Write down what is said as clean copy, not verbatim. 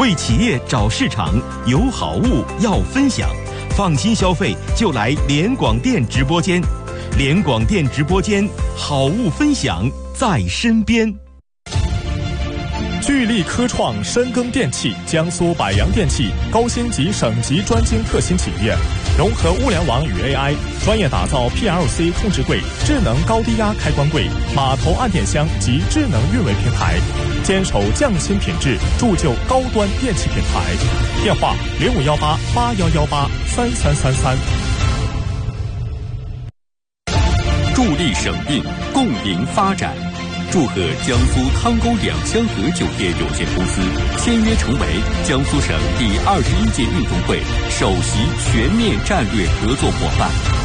为企业找市场，有好物要分享，放心消费就来联广电直播间。联广电直播间，好物分享在身边。 聚力科创深耕电器，江苏百洋电器高星级省级专精特新企业，融合物联网与 AI， 专业打造 PLC 控制柜、智能高低压开关柜、码头按电箱及智能运维平台，坚守匠心品质，铸就高端电器品牌。电话051881183333。 助力省运，共赢发展。祝贺江苏汤沟两香河酒店有限公司签约成为江苏省第21届运动会首席全面战略合作伙伴。